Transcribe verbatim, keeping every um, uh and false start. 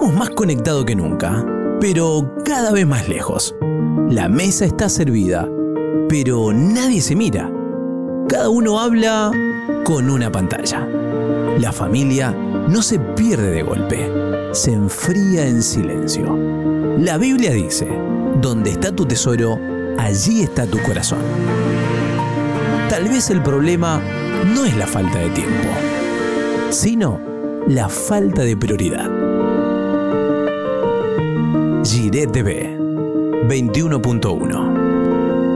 Estamos más conectados que nunca, pero cada vez más lejos. La mesa está servida, pero nadie se mira. Cada uno habla con una pantalla. La familia no se pierde de golpe, se enfría en silencio. La Biblia dice, donde está tu tesoro, allí está tu corazón. Tal vez el problema no es la falta de tiempo, sino la falta de prioridad. Jiré T V veintiuno punto uno